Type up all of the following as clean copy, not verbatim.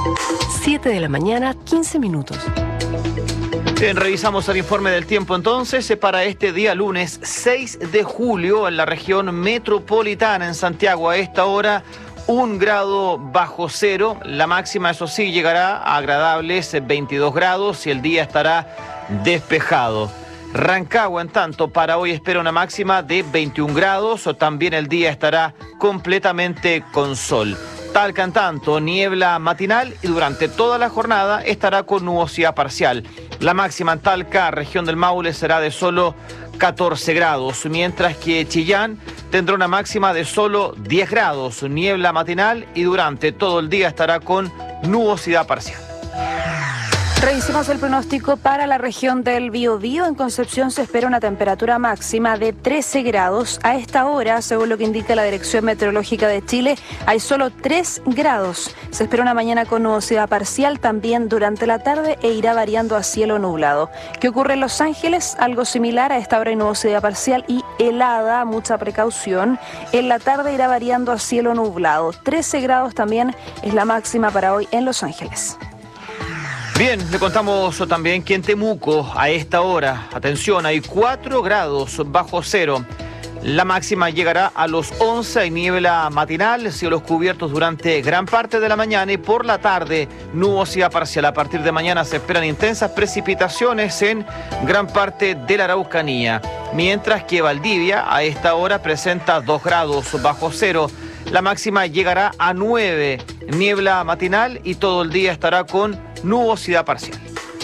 7 de la mañana, 15 minutos. Bien, revisamos el informe del tiempo entonces para este día lunes 6 de julio en la región metropolitana en Santiago. A esta hora 1 grado bajo cero, la máxima eso sí llegará a agradables 22 grados y el día estará despejado. Rancagua, en tanto, para hoy espera una máxima de 21 grados, o también el día estará completamente con sol. Talca, en tanto, niebla matinal y durante toda la jornada estará con nubosidad parcial. La máxima en Talca, región del Maule, será de solo 14 grados, mientras que Chillán tendrá una máxima de solo 10 grados, niebla matinal y durante todo el día estará con nubosidad parcial. Revisemos el pronóstico para la región del Biobío. En Concepción se espera una temperatura máxima de 13 grados. A esta hora, según lo que indica la Dirección Meteorológica de Chile, hay solo 3 grados. Se espera una mañana con nubosidad parcial también durante la tarde e irá variando a cielo nublado. ¿Qué ocurre en Los Ángeles? Algo similar, a esta hora hay nubosidad parcial y helada, mucha precaución. En la tarde irá variando a cielo nublado. 13 grados también es la máxima para hoy en Los Ángeles. Bien, le contamos también que en Temuco a esta hora, atención, hay 4 grados bajo cero. La máxima llegará a los 11, hay niebla matinal, cielos cubiertos durante gran parte de la mañana y por la tarde nubosidad parcial. A partir de mañana se esperan intensas precipitaciones en gran parte de la Araucanía, mientras que Valdivia a esta hora presenta 2 grados bajo cero. La máxima llegará a 9, niebla matinal y todo el día estará con nubosidad parcial.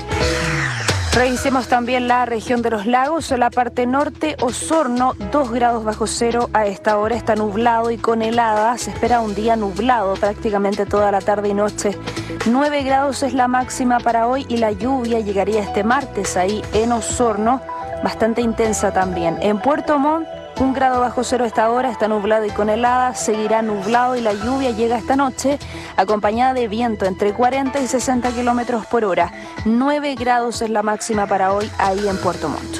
Revisemos también la región de los lagos. En la parte norte, Osorno, 2 grados bajo cero. A esta hora está nublado y con helada. Se espera un día nublado prácticamente toda la tarde y noche. 9 grados es la máxima para hoy y la lluvia llegaría este martes ahí en Osorno, bastante intensa también. En Puerto Montt, 1 grado bajo cero a esta hora, está nublado y con helada, seguirá nublado y la lluvia llega esta noche acompañada de viento entre 40 y 60 kilómetros por hora. 9 grados es la máxima para hoy ahí en Puerto Montt.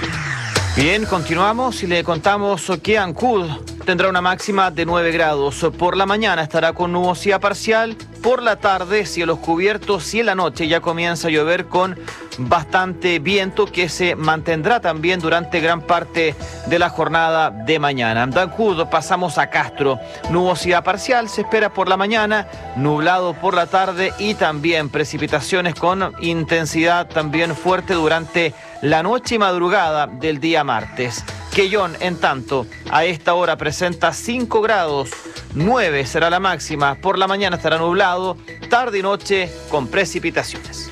Bien, continuamos y le contamos que Ancud tendrá una máxima de 9 grados. Por la mañana estará con nubosidad parcial, por la tarde cielos cubiertos y en la noche ya comienza a llover con bastante viento que se mantendrá también durante gran parte de la jornada de mañana. De Ancud pasamos a Castro. Nubosidad parcial se espera por la mañana, nublado por la tarde y también precipitaciones con intensidad también fuerte durante la noche y madrugada del día martes. Quellón, en tanto, a esta hora presenta 5 grados, 9 será la máxima, por la mañana estará nublado, tarde y noche con precipitaciones.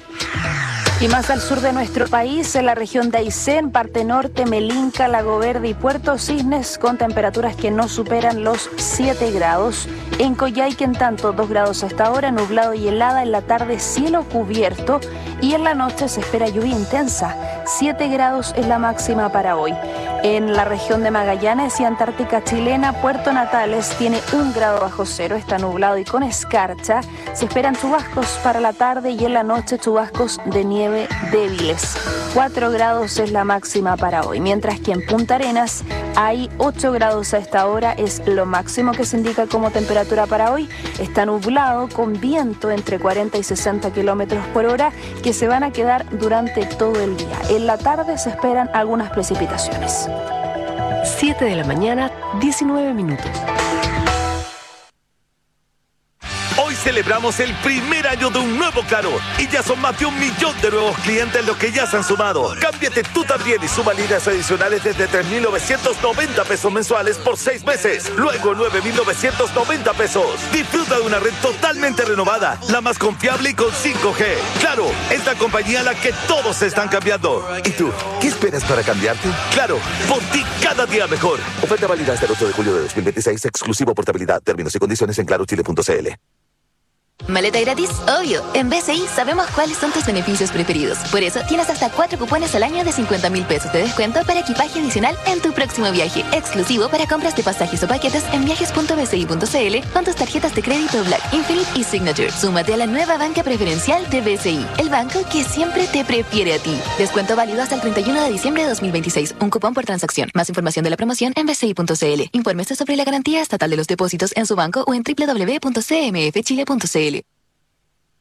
Y más al sur de nuestro país, en la región de Aysén, parte norte, Melinca, Lago Verde y Puerto Cisnes, con temperaturas que no superan los 7 grados. En Coyhaique, en tanto, 2 grados a esta hora, nublado y helada, en la tarde cielo cubierto y en la noche se espera lluvia intensa. 7 grados es la máxima para hoy. En la región de Magallanes y Antártica chilena, Puerto Natales tiene 1 grado bajo cero, está nublado y con escarcha. Se esperan chubascos para la tarde y en la noche chubascos de nieve débiles. 4 grados es la máxima para hoy, mientras que en Punta Arenas hay 8 grados a esta hora, es lo máximo que se indica como temperatura para hoy. Está nublado con viento entre 40 y 60 kilómetros por hora que se van a quedar durante todo el día. En la tarde se esperan algunas precipitaciones. 7 de la mañana, 19 minutos. Hoy celebramos el primer año de un nuevo Claro y ya son más de 1 millón de nuevos clientes los que ya se han sumado. Cámbiate tú también y suma líneas adicionales desde 3.990 pesos mensuales por 6 meses. Luego 9.990 pesos. Disfruta de una red totalmente renovada, la más confiable y con 5G. Claro, es la compañía a la que todos se están cambiando. ¿Y tú? ¿Qué esperas para cambiarte? Claro, por ti cada día mejor. Oferta válida hasta el 8 de julio de 2026, exclusivo portabilidad. Términos y condiciones en clarochile.cl. ¿Maleta gratis? Obvio. En BCI sabemos cuáles son tus beneficios preferidos. Por eso tienes hasta 4 cupones al año de 50.000 pesos de descuento para equipaje adicional en tu próximo viaje. Exclusivo para compras de pasajes o paquetes en viajes.bci.cl con tus tarjetas de crédito Black, Infinite y Signature. Súmate a la nueva banca preferencial de BCI, el banco que siempre te prefiere a ti. Descuento válido hasta el 31 de diciembre de 2026. Un cupón por transacción. Más información de la promoción en bci.cl. Infórmese sobre la garantía estatal de los depósitos en su banco o en www.cmfchile.cl.